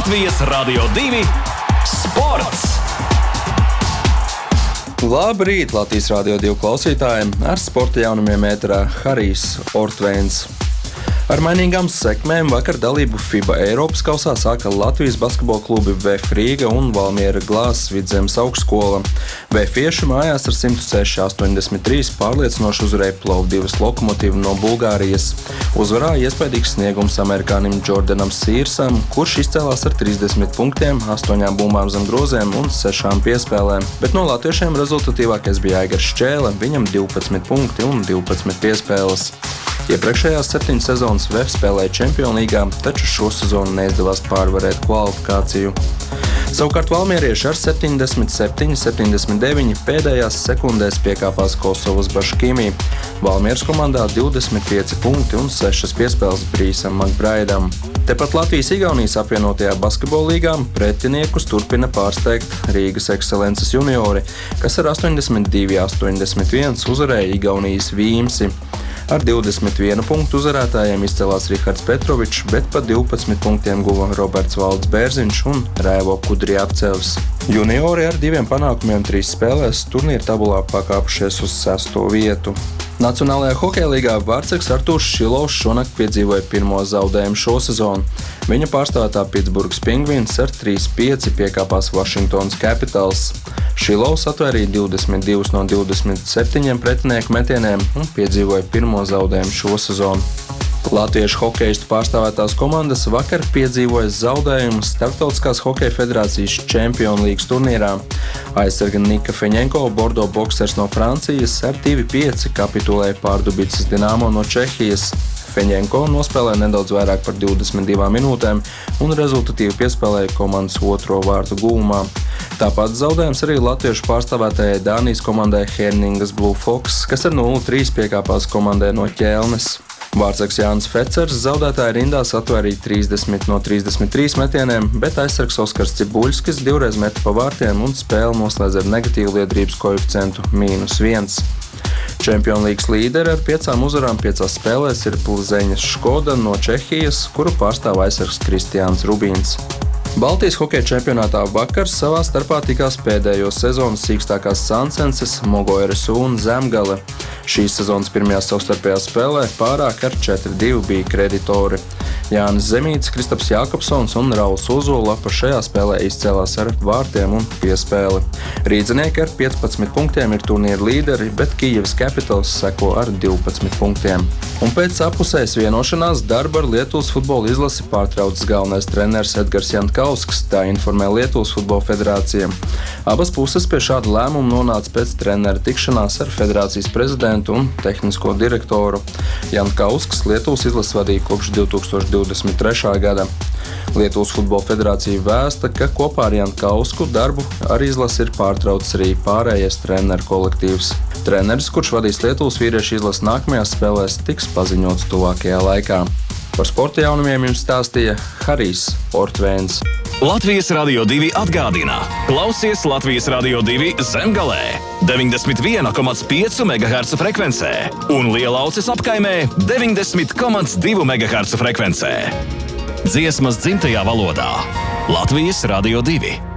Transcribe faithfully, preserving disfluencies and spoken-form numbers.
Latvijas Radio divi sports! Labrīt, Latvijas Radio divi klausītājiem! Ar sporta jaunumiem ēterā Harijs Ortvēns. Ar mainīgām sekmēm vakar dalību FIBA Eiropas kausā sāka Latvijas basketbola klubi VF Rīga un Valmiera Glāzes Vidzemes augstskola. VFieši mājās ar simt seši astoņdesmit trīs pārliecinoši uzvarēja Plovdivas Lokomotīvu no Bulgārijas. Uzvarā iespaidīgs sniegums amerikānim Jordanam Sīrsam, kurš izcēlās ar trīsdesmit punktiem, astoņām bumbām zem groziem un sešām piespēlēm. Bet no latviešiem rezultatīvākais bija Aigars Šķēle, viņam divpadsmit punkti un divpadsmit piespēles. Iepriekšējās septiņas sezonas V F spēlēja Čempionlīgā, taču šo sezonu neizdevās pārvarēt kvalifikāciju. Savukārt valmierieši ar septiņdesmit septiņi septiņdesmit deviņi pēdējās sekundēs piekāpās Kosovas Baškimī. Valmieras komandā divdesmit pieci punkti un sešas piespēles Brīsam Makbraidam. Tepat Latvijas-Igaunijas apvienotajā basketbola līgā pretiniekus turpina pārsteigt Rīgas Excelences juniori, kas ar astoņdesmit divi astoņdesmit viens uzvarēja Igaunijas Vīmsi. Ar divdesmit vienu punktu uzvarētājiem izcēlās Rihards Petrovičs, bet pa divpadsmit punktiem guva Roberts Valds Bērziņš un Rēvo Kudriavcevs. Juniori ar diviem panākumiem trīs spēlēs turnīra tabulā pakāpušies uz sesto vietu. Nacionālajā hokeja līgā vārtsargs Artūrs Šilovs šonakt piedzīvoja pirmo zaudējumu šo sezonu. Viņa pārstāvētā Pitsburgas Pingvīns ar trīs pieci piekāpās Washingtonas Capitals. Šilovs atvērīja divdesmit divus no divdesmit septiņiem pretinieku metieniem un piedzīvoja pirmo zaudējumu šo sezonu. Latviešu hokeistu pārstāvētās komandas vakar piedzīvoja zaudējumus Starptautiskās hokeja federācijas Čempionlīgas turnīrā. Aizsarga Nika Feņenko, Bordo boksers no Francijas, ar divi pieci kapitulēja Pārdubicas Dinamo no Čehijas. Feņenko nospēlēja nedaudz vairāk par divdesmit divām minūtēm un rezultatīvi piespēlēja komandas otro vārtu gūmā. Tāpat zaudējums arī latviešu pārstāvētājai Dānijas komandai Herningas Blue Fox, kas ar nulle trīs piekāpās komandai no Ķelnes. Vārtsargs Jānis Fecers zaudētāja rindās atvērīja trīsdesmit no trīsdesmit trīs metieniem, bet aizsargs Oskars Cibuļskis divreiz meta pa vārtiem un spēli noslēdz ar negatīvu liederības koeficientu mīnus viens. Čempionlīgas līderi ar piecām uzvarām piecās spēlēs ir Plzeņas Škoda no Čehijas, kuru pārstāv aizsargs Kristiāns Rubīns. Baltijas hokeja čempionātā vakar savā starpā tikās pēdējos sezonas sīkstākās sancences Mogo R S U un Zemgale. Šīs sezonas pirmajā savstarpējā spēlē pārāk ar četri divi bija kreditori. Jānis Zemītis, Kristaps Jākopsons un Rauls Ozola pa šajā spēlē izcēlās ar vārtiem un piespēli. Rīdzinieki ar piecpadsmit punktiem ir turnīra līderi, bet Kijevas Capitals seko ar divpadsmit punktiem. Un pēc apusējas vienošanās darbu ar Lietuvas futbola izlasi pārtraucis galvenais treneris Edgars Jankausks, tā informē Lietuvas futbola federācija. Abas puses pie šāda lēmuma nonāca pēc trenera tikšanās ar federācijas prezidentu un tehnisko direktoru. Jankausks Lietuvas izlasi vadīja kopš divi tūkstoši divdesmit trešā gada. Lietuvas futbola federācija vēsta, ka kopā ar Jankausku darbu ar izlasi ir pārtraucis arī pārējais treneru kolektīvs. Treneris, kurš vadīs Lietuvas vīriešu izlasi nākamajās spēlēs, tiks paziņots tuvākajā laikā. Par sporta jaunumiem jums stāstīja Harijs Ortvēns. Latvijas Radio divi atgādina. Klausies Latvijas Radio divi Zemgalē deviņdesmit viens komats pieci megaherca frekvencē un Lielauces apkaimē deviņdesmit komats divi megaherca frekvencē. Dziesmas dzimtajā valodā. Latvijas Radio divi.